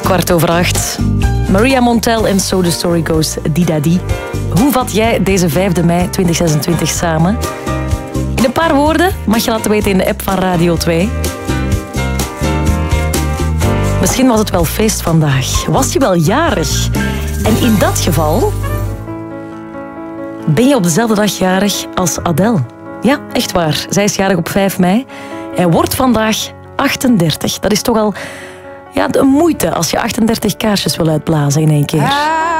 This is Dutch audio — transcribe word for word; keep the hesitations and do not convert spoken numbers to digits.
Kwart over acht. Maria Montel en So The Story Goes, Didadi. Hoe vat jij deze vijfde mei twintig zesentwintig samen? In een paar woorden mag je laten weten in de app van Radio twee. Misschien was het wel feest vandaag. Was je wel jarig? En in dat geval ben je op dezelfde dag jarig als Adele. Ja, echt waar. Zij is jarig op vijf mei. Hij wordt vandaag achtendertig. Dat is toch al ja, een moeite als je achtendertig kaarsjes wil uitblazen in één keer.